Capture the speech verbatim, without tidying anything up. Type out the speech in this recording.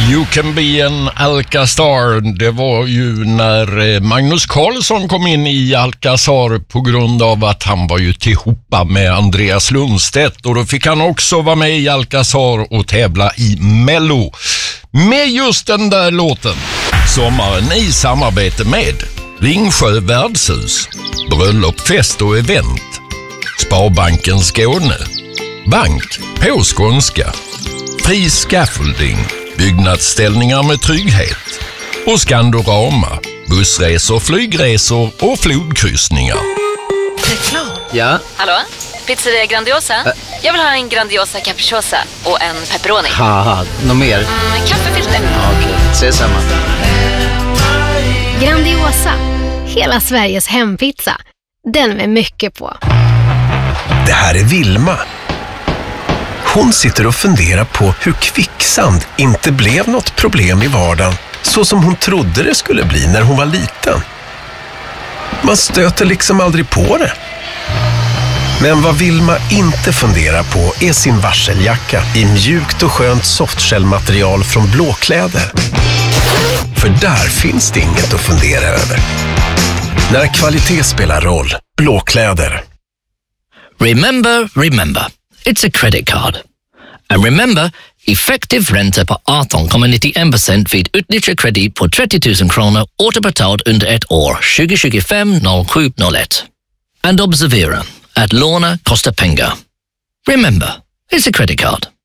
You can be an Alcazar. Det var ju när Magnus Carlsson kom in i Alcazar på grund av att han var ju tillhopa med Andreas Lundstedt. Och då fick han också vara med i Alcazar och tävla i Mello. Med just den där låten. Sommaren i samarbete med Ringsjö värdshus, bröllop, fest och event, Sparbanken Skåne, Bank på skånska, Fri Scaffolding, byggnadsställningar med trygghet och Skandorama, bussresor, flygresor och flodkryssningar. Reklam. Ja? Hallå? Pizzeria Grandiosa? Ä Jag vill ha en Grandiosa capriciosa och en pepperoni. Haha, något mer? Mm, kaffefilter. Ja, okej, okay. Ses samma. Grandiosa, hela Sveriges hempizza. Den med mycket på. Det här är Vilma. Hon sitter och funderar på hur kvicksand inte blev något problem i vardagen så som hon trodde det skulle bli när hon var liten. Man stöter liksom aldrig på det. Men vad Vilma inte funderar på är sin varseljacka i mjukt och skönt softshellmaterial från Blåkläder. För där finns det inget att fundera över. När kvalitet spelar roll, Blåkläder. Remember, remember. It's a credit card. And remember, effektiv ränta på arton komma nittiofem procent vid utnyttjad kredit på trettio tusen kronor återbetalt under ett år, tjugo tjugofem noll sju noll ett. And observera, att låna kostar pengar. Remember, it's a credit card.